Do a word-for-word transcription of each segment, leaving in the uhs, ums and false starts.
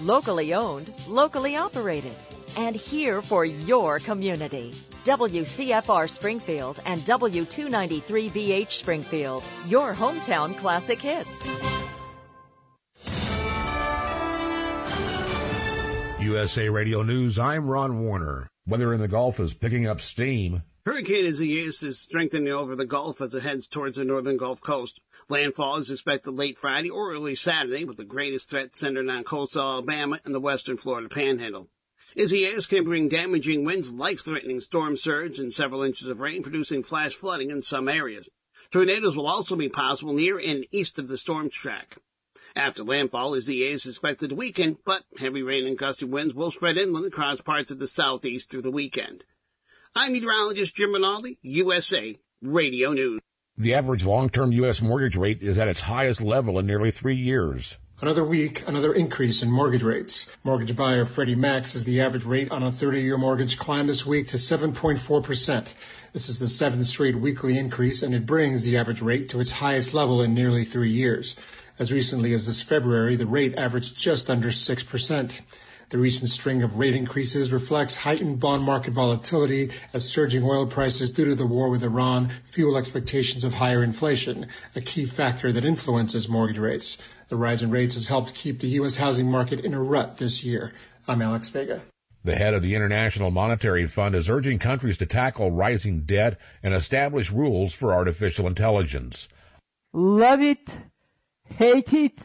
Locally owned, locally operated, and here for your community. W C F R Springfield and W two ninety-three B H Springfield, your hometown classic hits. U S A Radio News, I'm Ron Warner. Weather in the Gulf is picking up steam. Hurricane Isaias is strengthening over the Gulf as it heads towards the northern Gulf Coast. Landfall is expected late Friday or early Saturday, with the greatest threat centered on coastal Alabama and the western Florida Panhandle. Isaias can bring damaging winds, life-threatening storm surge, and several inches of rain, producing flash flooding in some areas. Tornadoes will also be possible near and east of the storm's track. After landfall, Isaias is expected to weaken, but heavy rain and gusty winds will spread inland across parts of the southeast through the weekend. I'm meteorologist Jim Rinaldi, U S A Radio News. The average long-term U S mortgage rate is at its highest level in nearly three years. Another week, another increase in mortgage rates. Mortgage buyer Freddie Mac says the average rate on a thirty-year mortgage climbed this week to seven point four percent. This is the seventh straight weekly increase, and it brings the average rate to its highest level in nearly three years. As recently as this February, the rate averaged just under six percent. The recent string of rate increases reflects heightened bond market volatility as surging oil prices due to the war with Iran fuel expectations of higher inflation, a key factor that influences mortgage rates. The rise in rates has helped keep the U S housing market in a rut this year. I'm Alex Vega. The head of the International Monetary Fund is urging countries to tackle rising debt and establish rules for artificial intelligence. Love it, hate it,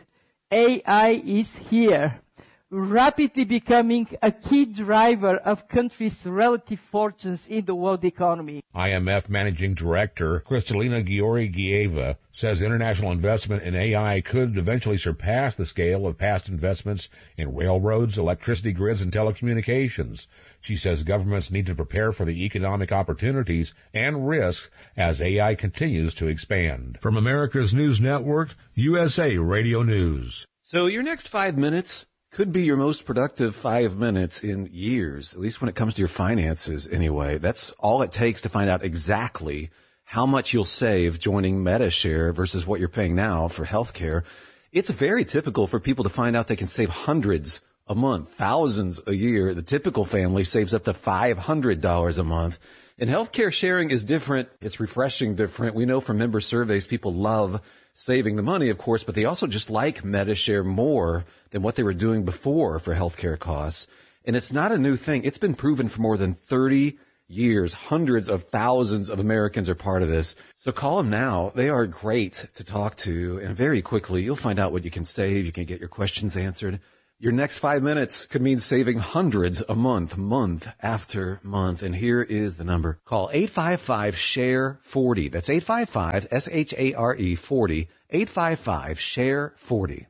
A I is here, rapidly becoming a key driver of countries' relative fortunes in the world economy. I M F Managing Director Kristalina Georgieva says international investment in A I could eventually surpass the scale of past investments in railroads, electricity grids, and telecommunications. She says governments need to prepare for the economic opportunities and risks as A I continues to expand. From America's News Network, U S A Radio News. So your next five minutes could be your most productive five minutes in years, at least when it comes to your finances anyway. That's all it takes to find out exactly how much you'll save joining MediShare versus what you're paying now for healthcare. It's very typical for people to find out they can save hundreds a month, thousands a year. The typical family saves up to five hundred dollars a month. And healthcare sharing is different. It's refreshing different. We know from member surveys people love saving the money, of course, but they also just like MediShare more than what they were doing before for healthcare costs. And it's not a new thing. It's been proven for more than thirty years. Hundreds of thousands of Americans are part of this. So call them now. They are great to talk to. And very quickly, you'll find out what you can save. You can get your questions answered. Your next five minutes could mean saving hundreds a month, month after month. And here is the number. Call eight five five, share forty. That's eight five five, S H A R E forty. eight five five, share forty.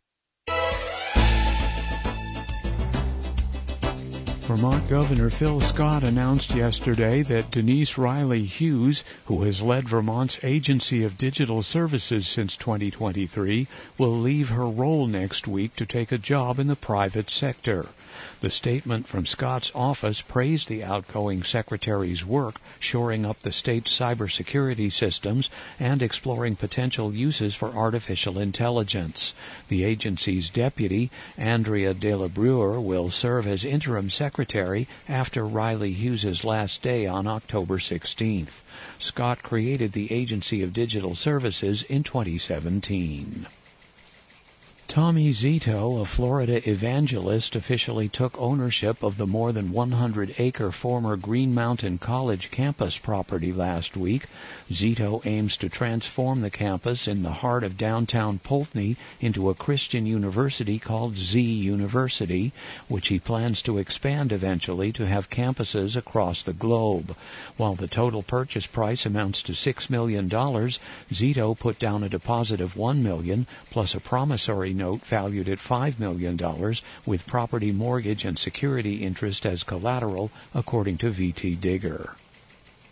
Vermont Governor Phil Scott announced yesterday that Denise Riley Hughes, who has led Vermont's Agency of Digital Services since twenty twenty-three, will leave her role next week to take a job in the private sector. The statement from Scott's office praised the outgoing secretary's work shoring up the state's cybersecurity systems and exploring potential uses for artificial intelligence. The agency's deputy, Andrea De La Bruyere, will serve as interim secretary after Riley Hughes's last day on October sixteenth. Scott created the Agency of Digital Services in twenty seventeen. Tommy Zito, a Florida evangelist, officially took ownership of the more than one hundred acre former Green Mountain College campus property last week. Zito aims to transform the campus in the heart of downtown Poultney into a Christian university called Z University, which he plans to expand eventually to have campuses across the globe. While the total purchase price amounts to six million dollars, Zito put down a deposit of one million dollars plus a promissory note valued at five million dollars with property mortgage and security interest as collateral, according to V T Digger.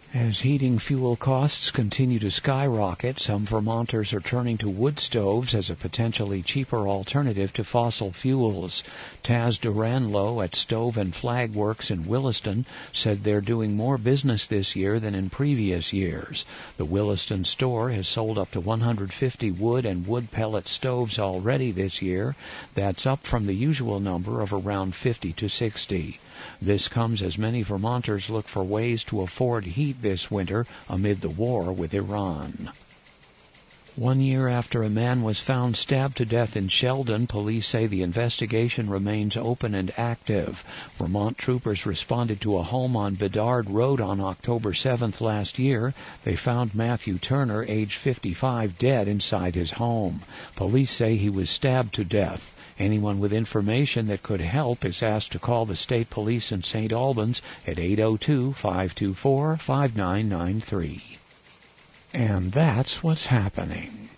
As heating fuel costs continue to skyrocket, some Vermonters are turning to wood stoves as a potentially cheaper alternative to fossil fuels. Taz Duranlo at Stove and Flag Works in Williston said they're doing more business this year than in previous years. The Williston store has sold up to one hundred fifty wood and wood pellet stoves already this year. That's up from the usual number of around fifty to sixty. This comes as many Vermonters look for ways to afford heat this winter amid the war with Iran. One year after a man was found stabbed to death in Sheldon, police say the investigation remains open and active. Vermont troopers responded to a home on Bedard Road on October seventh last year. They found Matthew Turner, age fifty-five, dead inside his home. Police say he was stabbed to death. Anyone with information that could help is asked to call the state police in Saint Albans at eight oh two, five two four, five nine nine three. And that's what's happening.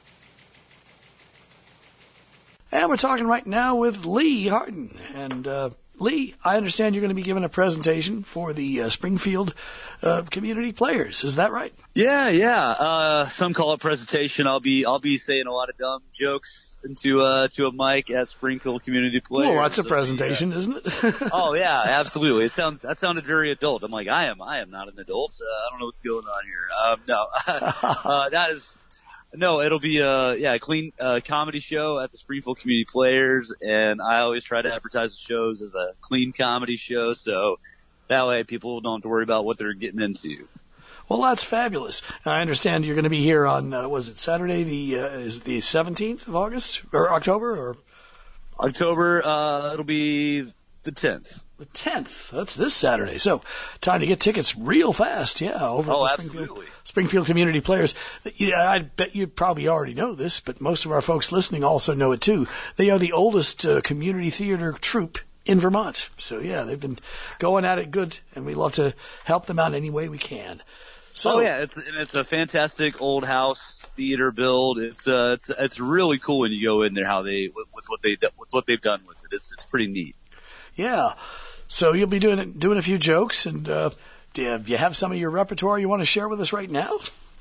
And we're talking right now with Lee Harden. And uh, Lee, I understand you're going to be giving a presentation for the uh, Springfield uh, community players. Is that right? Yeah, yeah. Uh, some call it presentation. I'll be I'll be saying a lot of dumb jokes into uh, to a mic at Springfield Community Players. Well, that's a presentation, yeah. Isn't it? Oh yeah, absolutely. It sounds that sounded very adult. I'm like, I am I am not an adult. Uh, I don't know what's going on here. Um, no, uh, that is. No, it'll be a yeah a clean uh, comedy show at the Springfield Community Players, and I always try to advertise the shows as a clean comedy show, so that way people don't have to worry about what they're getting into. Well, that's fabulous. I understand you're going to be here on uh, was it Saturday? The uh, is it the seventeenth of August or October or October? Uh, it'll be the tenth. The tenth. That's this Saturday. So time to get tickets real fast. Yeah, over oh, at the Springfield, absolutely. Springfield Community Players. Yeah, I bet you probably already know this, but most of our folks listening also know it too. They are the oldest uh, community theater troupe in Vermont. So yeah, they've been going at it good, and we love to help them out any way we can. So, oh yeah, it's, and it's a fantastic old house theater build. It's uh, it's it's really cool when you go in there how they with, with what they with what they've done with it. It's it's pretty neat. Yeah. So you'll be doing doing a few jokes, and uh, do you, have, you have some of your repertoire you want to share with us right now?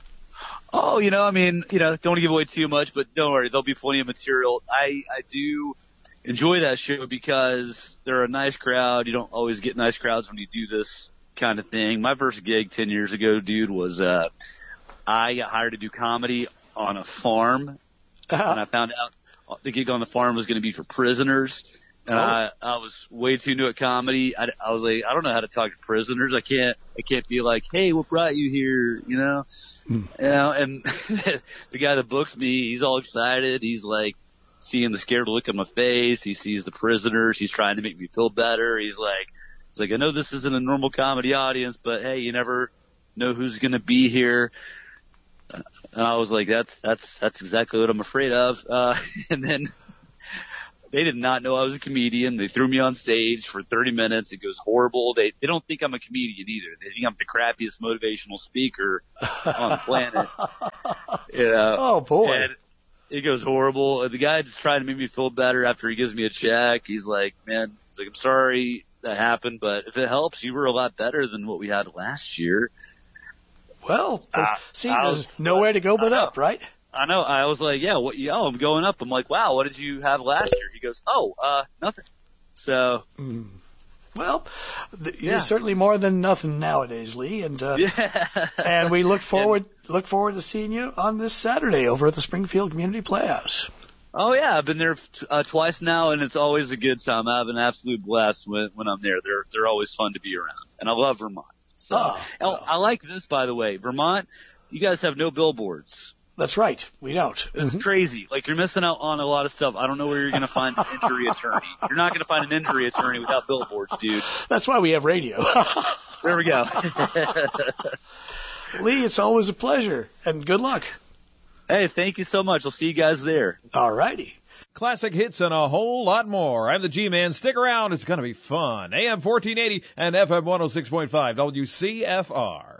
Oh, you know, I mean, you know, don't want to give away too much, but don't worry, there'll be plenty of material. I I do enjoy that show because they're a nice crowd. You don't always get nice crowds when you do this kind of thing. My first gig ten years ago, dude, was uh, I got hired to do comedy on a farm, uh-huh. and I found out the gig on the farm was going to be for prisoners. And oh. I, I was way too new at comedy. I, I was like, I don't know how to talk to prisoners. I can't, I can't be like, hey, what brought you here? You know, mm. you know, and the guy that books me, he's all excited. He's like seeing the scared look on my face. He sees the prisoners. He's trying to make me feel better. He's like, it's like, I know this isn't a normal comedy audience, but hey, you never know who's going to be here. And I was like, that's, that's, that's exactly what I'm afraid of. Uh, and then, they did not know I was a comedian. They threw me on stage for thirty minutes. It goes horrible. They they don't think I'm a comedian either. They think I'm the crappiest motivational speaker on the planet. You know? Oh, boy. And it goes horrible. The guy just trying to make me feel better after he gives me a check. He's like, man, he's like, I'm sorry that happened, but if it helps, you were a lot better than what we had last year. Well, uh, see, there's nowhere to go but up, right? I know. I was like, yeah, what, yeah, I'm going up. I'm like, wow, what did you have last year? He goes, oh, uh, nothing. So, mm. well, th- yeah. you're certainly more than nothing nowadays, Lee. And, uh, yeah. and we look forward, and, look forward to seeing you on this Saturday over at the Springfield Community Playhouse. Oh yeah, I've been there uh, twice now, and it's always a good time. I have an absolute blast when, when I'm there. They're, they're always fun to be around. And I love Vermont. So, oh, oh, oh. I like this, by the way. Vermont, you guys have no billboards. That's right. We don't. It's mm-hmm. crazy. Like, you're missing out on a lot of stuff. I don't know where you're going to find an injury attorney. You're not going to find an injury attorney without billboards, dude. That's why we have radio. There we go. Lee, it's always a pleasure, and good luck. Hey, thank you so much. I'll see you guys there. All righty. Classic hits and a whole lot more. I'm the G-Man. Stick around. It's going to be fun. A M fourteen eighty and F M one oh six point five W C F R.